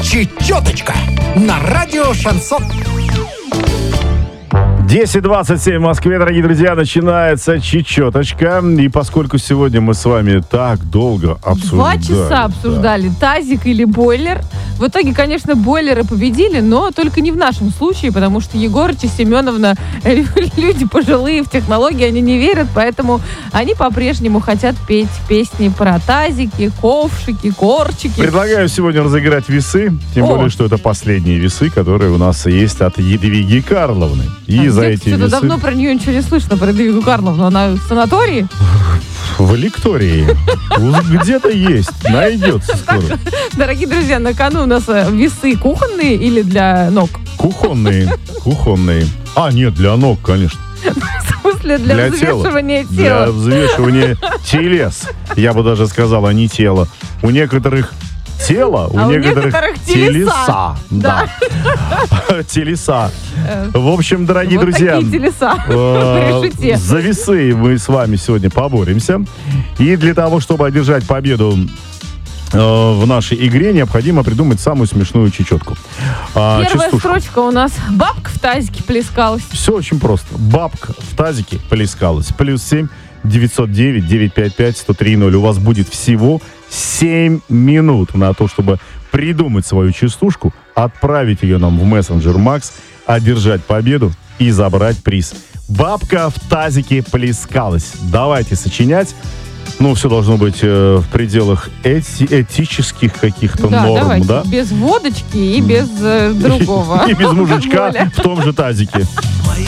Чечеточка на радио Шансон. 10:27 в Москве, дорогие друзья, начинается Чечеточка. И поскольку сегодня мы с вами так долго обсуждали... 2 часа обсуждали, тазик или бойлер. В итоге, конечно, бойлеры победили, но только не в нашем случае, потому что Егорыч и Семеновна люди пожилые в технологии, они не верят, поэтому они по-прежнему хотят петь песни про тазики, ковшики, корчики. Предлагаю сегодня разыграть весы, тем более, что это последние весы, которые у нас есть от Едвиги Карловны. И за эти весы... Давно про нее ничего не слышно, про Едвигу Карловну. Она в санатории? В лектории. Где-то есть. Найдется скоро. Дорогие друзья, на кону у нас весы кухонные или для ног? Кухонные. А, нет, для ног, конечно. В смысле, для взвешивания тела? Для взвешивания телес. Я бы даже сказал, а не тела. У некоторых тело, у некоторых телеса. Да. Телеса. В общем, дорогие друзья, за весы мы с вами сегодня поборемся. И для того, чтобы одержать победу в нашей игре, необходимо придумать самую смешную чечетку. Первая строчка у нас: бабка в тазике плескалась. Все очень просто. Бабка в тазике плескалась. +7 909 955 1030. У вас будет всего 7 минут на то, чтобы придумать свою частушку, отправить ее нам в мессенджер Макс, одержать победу и забрать приз. Бабка в тазике плескалась. Давайте сочинять. Ну, все должно быть в пределах этических каких-то норм, давайте. Да? Без водочки и без другого. И без мужичка в том же тазике.